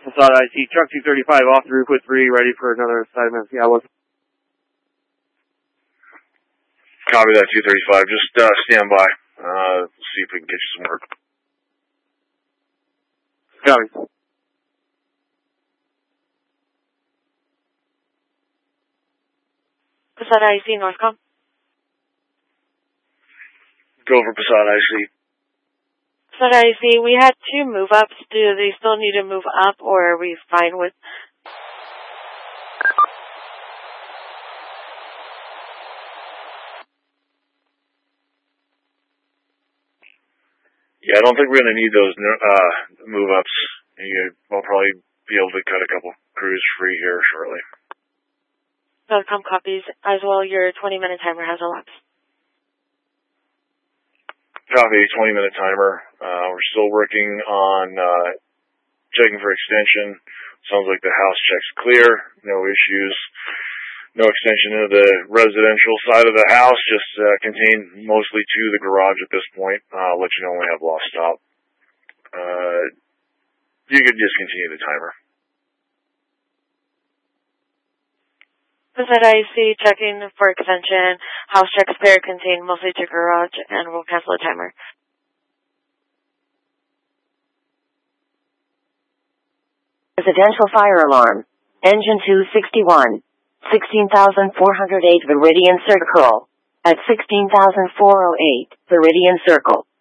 Facade IC, truck 235 off the roof with 3, ready for another assignment. Yeah, what's... Copy that, 235. Just stand by. We'll see if we can get you some work. Copy. Facade IC, Northcom. Go for Passat IC. Facade IC, we had 2 move-ups. Do they still need to move up, or are we fine with... Yeah, I don't think we're going to need those move-ups. We'll probably be able to cut a couple crews free here shortly. Northcom copies. As well, your 20-minute timer has elapsed. Copy, 20-minute timer. We're still working on checking for extension. Sounds like the house check's clear. No issues. No extension into the residential side of the house. Just contained mostly to the garage at this point. I'll let you know when we have lost stop. You can just continue the timer. Facade IC, checking for extension. House check's clear, contained mostly to garage, and we'll cancel the timer. Residential fire alarm. Engine 261. 16,408 Viridian Circle. At 16,408 Viridian Circle.